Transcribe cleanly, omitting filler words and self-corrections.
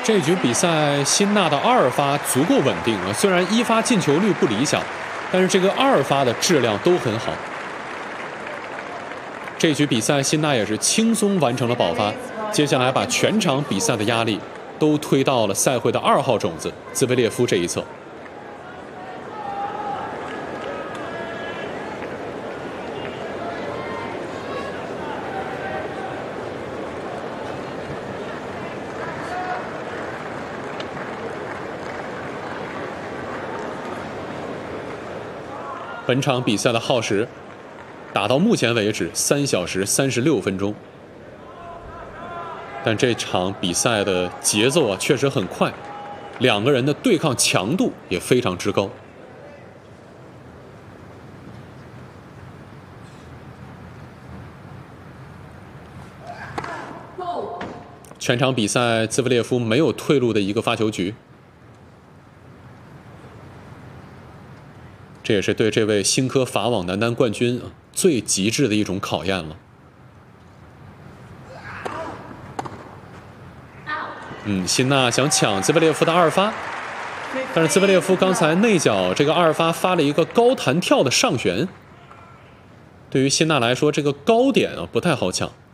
这局比赛，辛纳的2发足够稳定啊，虽然1发进球率不理想，但是这个2发的质量都很好。这局比赛，辛纳也是轻松完成了保发，接下来把全场比赛的压力都推到了赛会的2号种子兹维列夫这一侧。本场比赛的耗时打到目前为止3小时36分钟，但这场比赛的节奏确实很快，两个人的对抗强度也非常之高。全场比赛，兹维列夫没有退路的一个发球局。这也是对这位新科法网男单冠军最极致的一种考验了。辛纳想抢兹维列夫的2发，但是兹维列夫刚才内角这个2发发了一个高弹跳的上旋，对于辛纳来说，这个高点不太好抢。